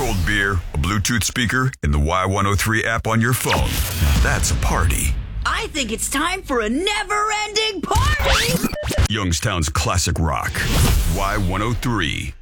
cold beer, a Bluetooth speaker, and the Y103 app on your phone. That's a party. I think it's time for a never-ending party! Youngstown's classic rock. Y103.